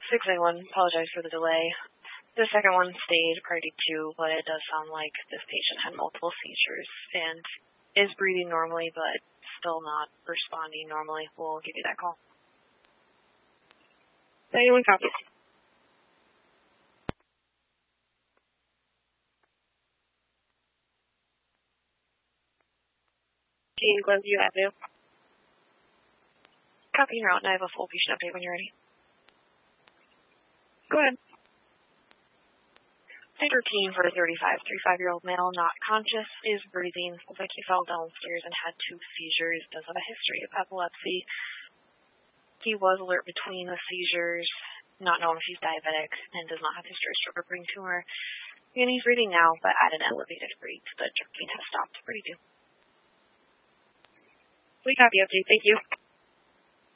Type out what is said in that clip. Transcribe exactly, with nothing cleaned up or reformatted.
six A one, apologize for the delay. The second one stayed priority two, but it does sound like this patient had multiple seizures and is breathing normally, but still not responding normally. We'll give you that call. Anyone copy? Team Glenview Avenue. Copy your out, and I have a full patient update when you're ready. Go ahead. State routine for a thirty-five, thirty-five-year-old male, not conscious, is breathing, looks like he fell downstairs and had two seizures, does have a history of epilepsy. He was alert between the seizures, not knowing if he's diabetic, and does not have history of stroke or brain tumor. And he's breathing now, but at an elevated rate. The jerking has stopped. Pretty due. We copy update. Thank you.